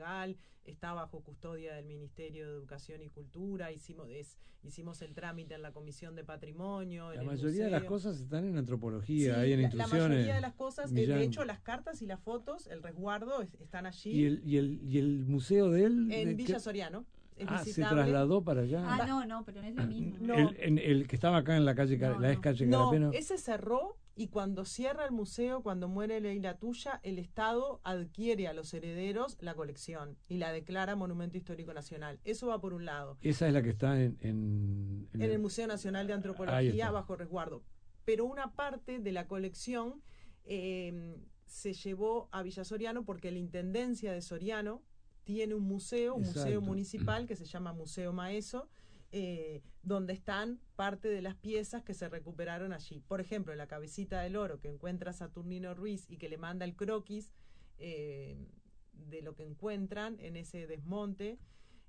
Rural, está bajo custodia del Ministerio de Educación y Cultura, hicimos el trámite en la Comisión de Patrimonio. La mayoría de las cosas están en antropología, sí, hay en instrucciones. La mayoría de las cosas, de hecho las cartas y las fotos, el resguardo están allí. ¿Y el museo de él? En Villa Soriano. Se trasladó para allá. No, pero no es lo mismo. No. El que estaba acá en la calle, calle Carapeno. No, ese cerró, y cuando cierra el museo, cuando muere Leila Tuya, el Estado adquiere a los herederos la colección y la declara Monumento Histórico Nacional. Eso va por un lado. Esa es la que está en el Museo Nacional de Antropología bajo resguardo. Pero una parte de la colección se llevó a Villa Soriano porque la Intendencia de Soriano tiene un museo municipal que se llama Museo Maeso, donde están parte de las piezas que se recuperaron allí. Por ejemplo, la cabecita del oro que encuentra Saturnino Ruiz y que le manda el croquis de lo que encuentran en ese desmonte,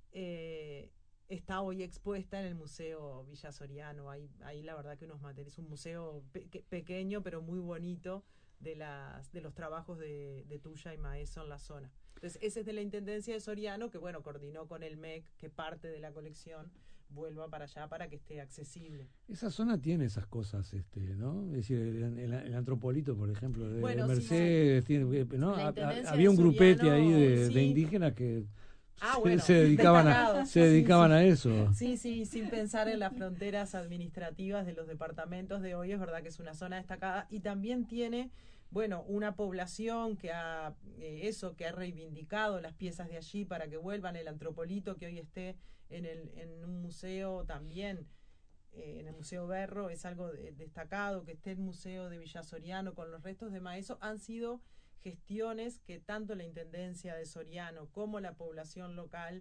está hoy expuesta en el Museo Villa Soriano. Ahí la verdad que unos materiales, es un museo pequeño pero muy bonito de los trabajos de Tuya y Maeso en la zona. Entonces, ese es de la Intendencia de Soriano, que coordinó con el MEC que parte de la colección vuelva para allá para que esté accesible. Esa zona tiene esas cosas, ¿no? Es decir, el Antropolito, por ejemplo, de Mercedes, sí. ¿no? Había un grupete ahí de indígenas que se dedicaban a eso. Sí, sin pensar en las fronteras administrativas de los departamentos de hoy, es verdad que es una zona destacada, y también tiene una población que ha reivindicado las piezas de allí para que vuelvan. El Antropolito, que hoy esté en un museo también, en el Museo Berro, es algo destacado. Que esté el Museo de Villa Soriano con los restos de Maeso, han sido gestiones que tanto la Intendencia de Soriano como la población local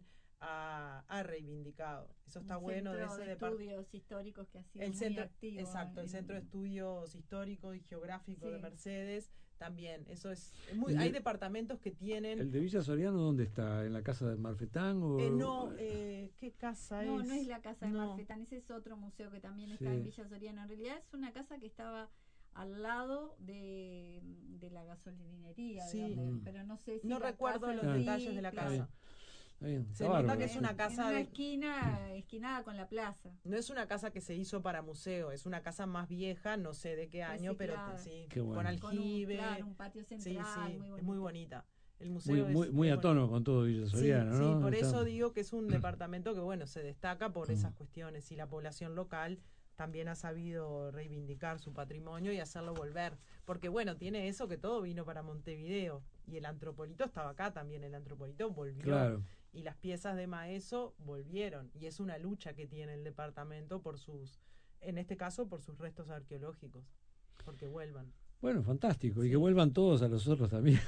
ha reivindicado. Eso está bueno de ese estudios históricos que ha sido muy activo. Exacto, el Centro de Estudios Históricos y Geográficos de Mercedes también. Eso es muy. Hay departamentos que tienen. ¿El de Villa Soriano dónde está? ¿En la casa de Marfetán? ¿Qué casa es? No es la casa de Marfetán, ese es otro museo que también está en Villa Soriano. En realidad es una casa que estaba al lado de la gasolinería, pero no sé si recuerdo los detalles de la casa. Se nota que es una casa en una esquina esquinada con la plaza. No es una casa que se hizo para museo, es una casa más vieja, no sé de qué año, pero con aljibe, un patio central, muy es muy bonita. El museo muy a tono con todo Villa Soriano, ¿no? Sí, por eso digo que es un departamento que se destaca por esas cuestiones, y la población local también ha sabido reivindicar su patrimonio y hacerlo volver, porque tiene eso que todo vino para Montevideo, y el Antropolito estaba acá también, el Antropolito volvió. Claro. Y las piezas de Maeso volvieron, y es una lucha que tiene el departamento en este caso por sus restos arqueológicos, porque vuelvan. Bueno, fantástico, y que vuelvan todos a los otros también.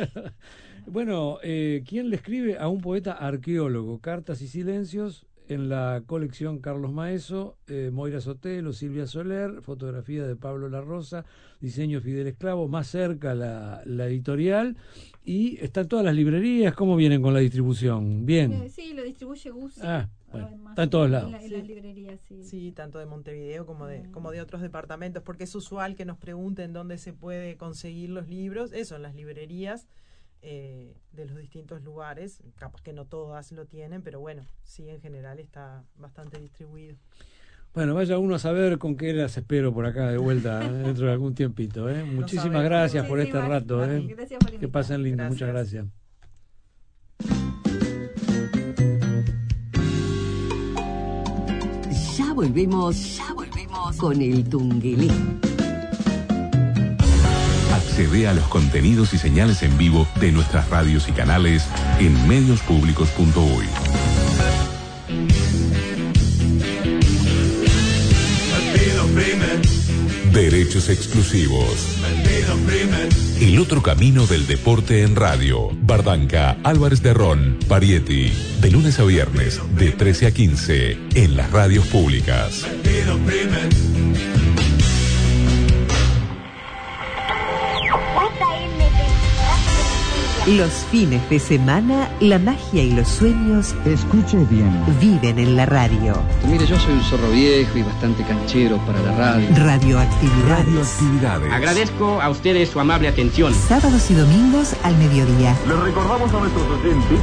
¿Quién le escribe a un poeta arqueólogo? Cartas y silencios, en la colección Carlos Maeso, Moira Sotelo, Silvia Soler, fotografía de Pablo La Rosa, diseño Fidel Esclavo, más cerca la editorial, y están todas las librerías. ¿Cómo vienen con la distribución? ¿Bien? Sí, lo distribuye Guzzi. Está en todos lados. En las librerías, sí, tanto de Montevideo como de otros departamentos, porque es usual que nos pregunten dónde se puede conseguir los libros. Eso, en las librerías de los distintos lugares. Capaz que no todas lo tienen, pero sí, en general está bastante distribuido. Bueno, vaya uno a saber con qué las espero por acá de vuelta dentro de algún tiempito. Muchísimas gracias por este rato. Gracias por que pasen lindo, muchas gracias. Ya volvemos con el Tungelí. Accede a los contenidos y señales en vivo de nuestras radios y canales en mediospublicos.uy. Derechos exclusivos. El otro camino del deporte en radio. Bardanca, Álvarez de Ron, Parietti. De lunes a viernes, de 13 a 15, en las radios públicas. Los fines de semana, la magia y los sueños, escuche bien, viven en la radio. Mire, yo soy un zorro viejo y bastante canchero para la radio. Radioactividades. Agradezco a ustedes su amable atención. Sábados y domingos al mediodía. Les recordamos a nuestros oyentes